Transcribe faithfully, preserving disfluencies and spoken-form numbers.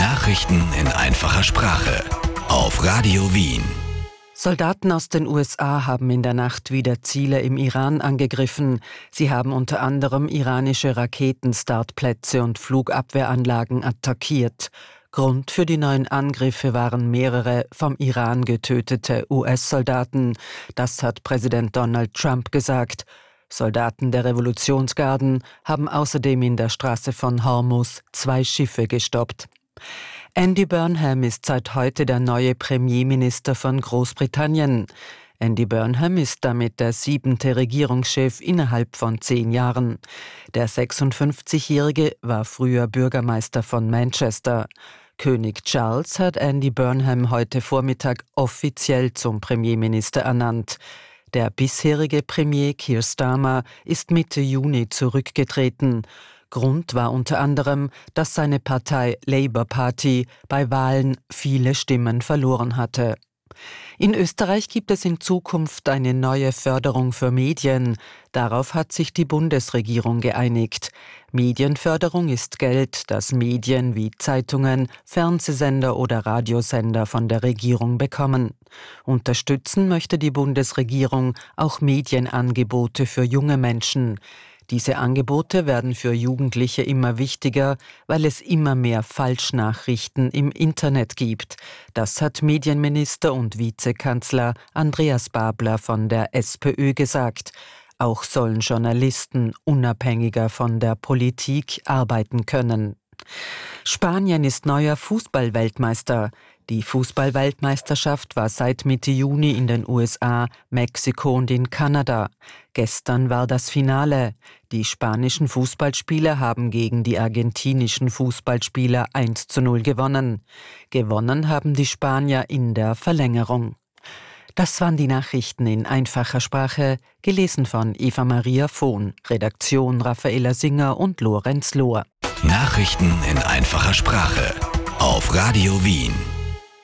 Nachrichten in einfacher Sprache auf Radio Wien. Soldaten aus den U S A haben in der Nacht wieder Ziele im Iran angegriffen. Sie haben unter anderem iranische Raketenstartplätze und Flugabwehranlagen attackiert. Grund für die neuen Angriffe waren mehrere vom Iran getötete U S-Soldaten. Das hat Präsident Donald Trump gesagt. Soldaten der Revolutionsgarden haben außerdem in der Straße von Hormuz zwei Schiffe gestoppt. Andy Burnham ist seit heute der neue Premierminister von Großbritannien. Andy Burnham ist damit der siebente Regierungschef innerhalb von zehn Jahren. Der sechsundfünfzigjährige war früher Bürgermeister von Manchester. König Charles hat Andy Burnham heute Vormittag offiziell zum Premierminister ernannt. Der bisherige Premier Keir Starmer ist Mitte Juni zurückgetreten. Grund war unter anderem, dass seine Partei Labour Party bei Wahlen viele Stimmen verloren hatte. In Österreich gibt es in Zukunft eine neue Förderung für Medien. Darauf hat sich die Bundesregierung geeinigt. Medienförderung ist Geld, das Medien wie Zeitungen, Fernsehsender oder Radiosender von der Regierung bekommen. Unterstützen möchte die Bundesregierung auch Medienangebote für junge Menschen. Diese Angebote werden für Jugendliche immer wichtiger, weil es immer mehr Falschnachrichten im Internet gibt. Das hat Medienminister und Vizekanzler Andreas Babler von der SPÖ gesagt. Auch sollen Journalisten unabhängiger von der Politik arbeiten können. Spanien ist neuer Fußballweltmeister. Die Fußballweltmeisterschaft war seit Mitte Juni in den U S A, Mexiko und in Kanada. Gestern war das Finale. Die spanischen Fußballspieler haben gegen die argentinischen Fußballspieler eins zu null gewonnen. Gewonnen haben die Spanier in der Verlängerung. Das waren die Nachrichten in einfacher Sprache, gelesen von Eva Maria Vohn, Redaktion Raffaela Singer und Lorenz Lohr. Nachrichten in einfacher Sprache auf Radio Wien.